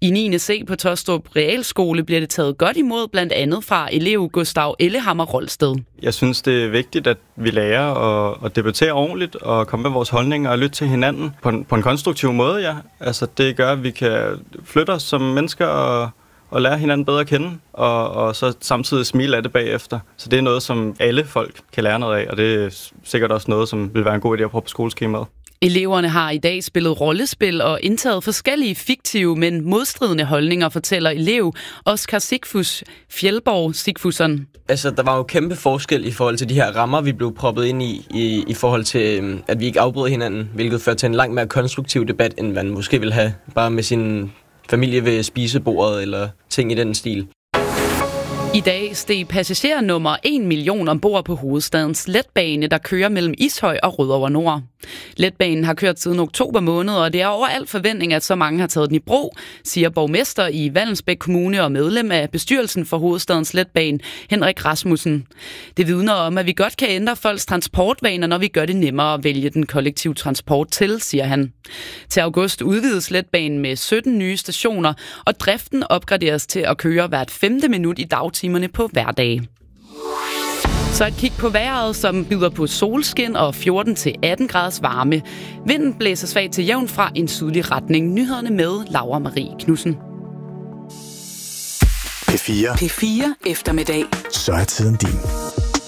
I 9. C på Tåstrup Realskole bliver det taget godt imod, blandt andet fra elev Gustav Ellehammer Rolsted. Jeg synes, det er vigtigt, at vi lærer at debattere ordentligt og komme med vores holdninger og lytte til hinanden på en konstruktiv måde, ja. Altså, det gør, at vi kan flytte os som mennesker og lære hinanden bedre at kende, og så samtidig smile af det bagefter. Så det er noget, som alle folk kan lære noget af, og det er sikkert også noget, som vil være en god idé at prøve på skoleskemaet. Eleverne har i dag spillet rollespil og indtaget forskellige fiktive, men modstridende holdninger, fortæller elev Oskar Sigfus Fjellborg Sigfusson. Altså, der var jo kæmpe forskel i forhold til de her rammer, vi blev proppet ind i forhold til, at vi ikke afbryder hinanden, hvilket fører til en langt mere konstruktiv debat, end man måske vil have bare med sin familie ved spisebordet eller ting i den stil. I dag steg passager nummer 1 million ombord på hovedstadens letbane, der kører mellem Ishøj og Rødovre Nord. Letbanen har kørt siden oktober måned, og det er over al forventning, at så mange har taget den i brug, siger borgmester i Vallensbæk Kommune og medlem af bestyrelsen for hovedstadens letbane, Henrik Rasmussen. Det vidner om, at vi godt kan ændre folks transportvaner, når vi gør det nemmere at vælge den kollektive transport til, siger han. Til august udvides letbanen med 17 nye stationer, og driften opgraderes til at køre hvert 5. minut i dagtimerne på hverdage. Så et kig på vejret, som byder på solskin og 14-18 graders varme. Vinden blæser svagt til jævn fra en sydlig retning. Nyhederne med Laura Marie Knudsen. P4 eftermiddag. Så er tiden din.